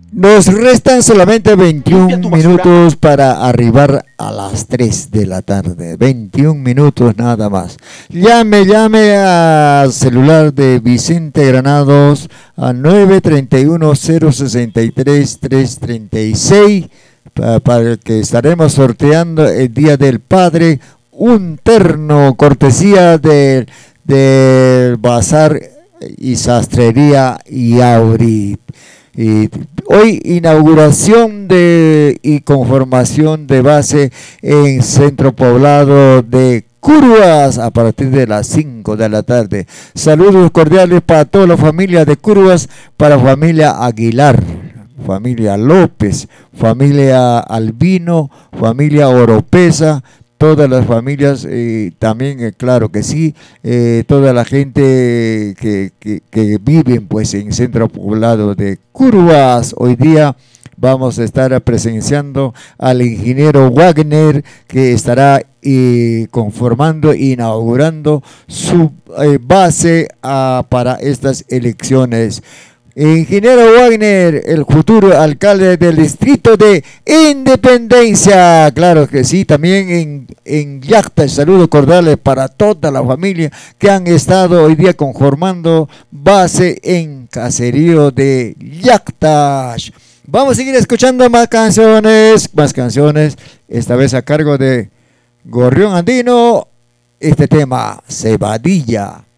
Nos restan solamente 21 minutos para arribar a las 3 de la tarde. 21 minutos nada más. Llame al celular de Vicente Granados a 931-063-336 para que estaremos sorteando el Día del Padre un terno cortesía del Bazar y Sastrería Yauri. Y hoy inauguración y conformación de base en Centro Poblado de Curuas a partir de las 5 de la tarde. Saludos cordiales para toda la familia de Curuas, para familia Aguilar, familia López, familia Albino, familia Oropesa, todas las familias, también claro que sí, toda la gente que viven pues en Centro Poblado de Curuas. Hoy día vamos a estar presenciando al ingeniero Wagner, que estará conformando, inaugurando su base para estas elecciones. Ingeniero Wagner, el futuro alcalde del distrito de Independencia. Claro que sí, también en Yactas. Saludos cordiales para toda la familia que han estado hoy día conformando base en Caserío de Yactas. Vamos a seguir escuchando más canciones, esta vez a cargo de Gorrión Andino. Este tema, Cebadilla.